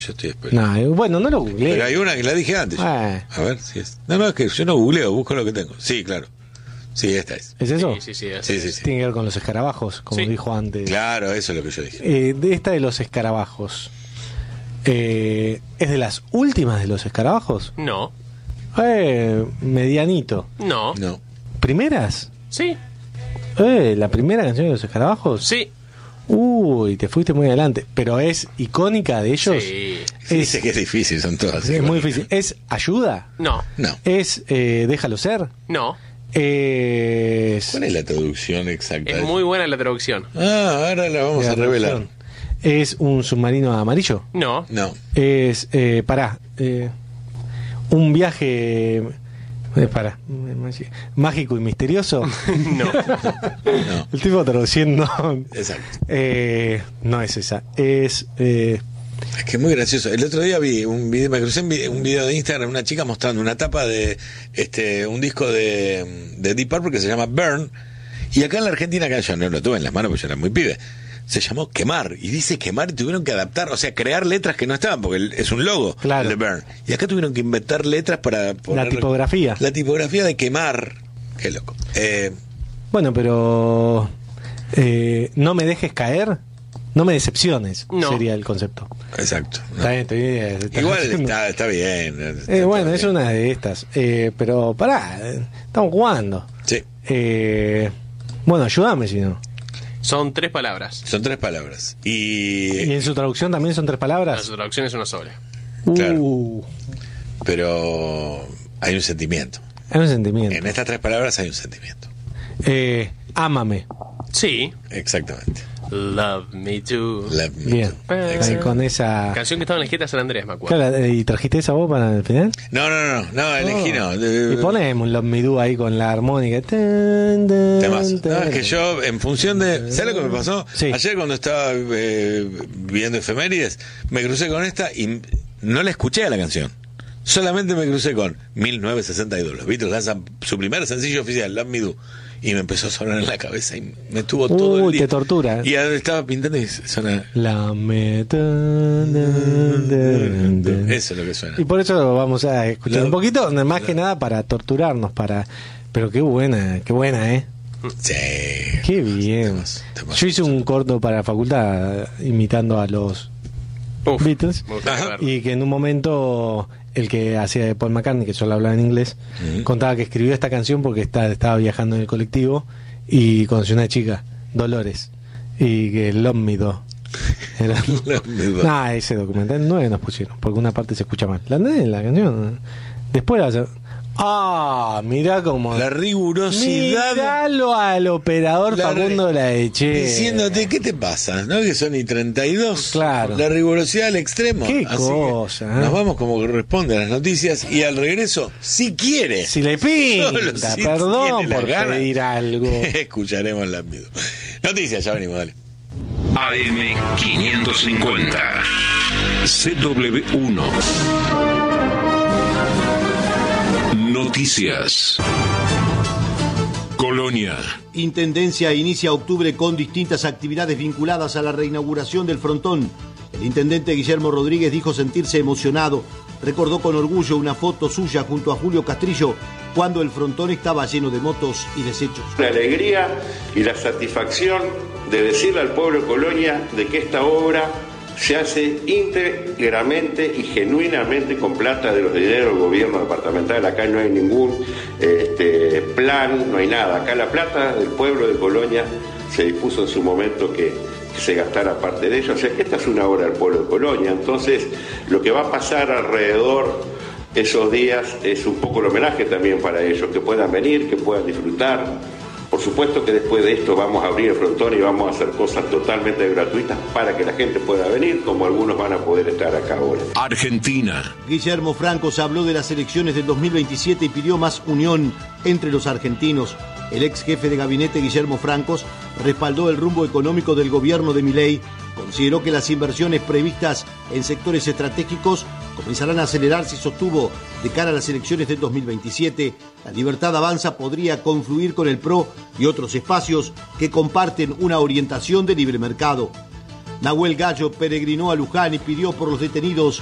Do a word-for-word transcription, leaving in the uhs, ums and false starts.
Yo estoy esperando. No, bueno, no lo googleé. Pero hay una que la dije antes. Ah. A ver si es. No, no, es que yo no googleo, busco lo que tengo. Sí, claro. Sí, esta es. ¿Es eso? Sí, sí, sí, es. Sí, sí, sí. Tiene que ver con los escarabajos, como Sí. dijo antes. Claro, eso es lo que yo dije. Eh, de esta de los escarabajos. Eh, ¿Es de las últimas de los escarabajos? No, Eh, medianito. no, No. ¿Primeras? sí, Eh, ¿La primera canción de los escarabajos? sí, Uy, te fuiste muy adelante. ¿Pero es icónica de ellos? sí. Es, Dice que es difícil, son todas. es muy difícil. ¿Es Ayuda? No, No. ¿Es eh, Déjalo Ser? no. Es... ¿Cuál es la traducción exacta? Es muy buena la traducción. Ah, ahora la vamos a revelar. ¿Es un submarino amarillo? No, No. Es, eh, pará, eh, un viaje, eh, pará, mágico y misterioso. no. No. El tipo traduciendo. Exacto. Eh, no es esa, es... Eh, Es que es muy gracioso. El otro día vi un video, me crucé un video, un video de Instagram, una chica mostrando una tapa de este un disco de, de Deep Purple que se llama Burn. Y acá en la Argentina, acá yo no lo tuve en las manos porque yo era muy pibe, se llamó Quemar. Y dice Quemar y tuvieron que adaptar, o sea, crear letras que no estaban, porque el- es un logo, Claro. el de Burn. Y acá tuvieron que inventar letras para poner tipografía. La tipografía de Quemar. Qué loco. Eh, bueno, pero... Eh, no me dejes caer, no me decepciones, No. sería el concepto. exacto. ¿no? Está bien, estoy bien, está Igual haciendo- está, está bien. está Eh, bueno, todo es bien. una de estas. Eh, pero pará, eh, estamos jugando. Sí, Eh, bueno, ayúdame si no. Son tres palabras. son tres palabras. ¿Y Y en su traducción también son tres La palabras? traducción es una sola. claro. Uh, pero hay un sentimiento. hay un sentimiento. En estas tres palabras hay un sentimiento. Eh, ámame. Sí. Exactamente. Love me too. Love me Bien. too. Eh, Exacto. con esa... Canción que estaba en la Jeta San Andrés, me acuerdo. Claro, eh, ¿y trajiste esa voz para el final? No, no, no, no, elegí no. Y ponemos un Love Me Do ahí con la armónica. Tan, tan, Temazo. No, tan. es que yo, en función de. ¿Sabes lo que me pasó? Sí. Ayer cuando estaba eh, viendo efemérides, me crucé con esta y no la escuché a la canción. Solamente me crucé con mil novecientos sesenta y dos. Los Beatles lanzan su primer sencillo oficial, Love Me Do. Y me empezó a sonar en la cabeza y me tuvo todo el Uy, día. te tortura. Y ahora estaba pintando y suena. La meta. tan, tan, tan. Eso es lo que suena. Y por eso vamos a escuchar La- un poquito, más que nada para torturarnos, para... Pero qué buena, qué buena, ¿eh? Sí. Qué bien. Temazo, temazo. Yo hice un corto para la facultad imitando a los Uf, Beatles me gustaría Ajá. verlo. y que en un momento el que hacía de Paul McCartney, que solo hablaba en inglés, Ujú. contaba que escribió esta canción porque está, estaba viajando en el colectivo y conoció una chica, Dolores, y que Love Me Do. Era... Love Me Do. Nah, ese documental nueve nos pusieron, porque una parte se escucha mal. La la canción. Después la... Ah, mirá cómo... La rigurosidad. Míralo al operador La Facundo la eché. Diciéndote, ¿qué te pasa? ¿No? Que son y treinta y dos. Claro. La rigurosidad al extremo. Qué Así cosa, que ¿eh? Nos vamos como corresponde a las noticias y al regreso, si quiere. Si le Solo pinta, si perdón tiene la por gana, pedir algo. escucharemos la vida. Noticias, ya venimos, dale. A M quinientos cincuenta C W uno Noticias. Colonia. Intendencia inicia octubre con distintas actividades vinculadas a la reinauguración del frontón. El intendente Guillermo Rodríguez dijo sentirse emocionado. Recordó con orgullo una foto suya junto a Julio Castrillo cuando el frontón estaba lleno de motos y desechos. La alegría y la satisfacción de decirle al pueblo de Colonia de que esta obra se hace íntegramente y genuinamente con plata de los dineros del gobierno departamental. Acá no hay ningún este, plan, no hay nada. Acá la plata del pueblo de Colonia se dispuso en su momento que, que se gastara parte de ello. O sea que esta es una obra del pueblo de Colonia. Entonces, lo que va a pasar alrededor esos días es un poco el homenaje también para ellos, que puedan venir, que puedan disfrutar. Por supuesto que después de esto vamos a abrir el frontón y vamos a hacer cosas totalmente gratuitas para que la gente pueda venir, como algunos van a poder estar acá ahora. Argentina. Guillermo Francos habló de las elecciones del dos mil veintisiete y pidió más unión entre los argentinos. El ex jefe de gabinete Guillermo Francos respaldó el rumbo económico del gobierno de Milei. Consideró que las inversiones previstas en sectores estratégicos comenzarán a acelerarse y sostuvo de cara a las elecciones del dos mil veintisiete. La Libertad Avanza podría confluir con el P R O y otros espacios que comparten una orientación de libre mercado. Nahuel Gallo peregrinó a Luján y pidió por los detenidos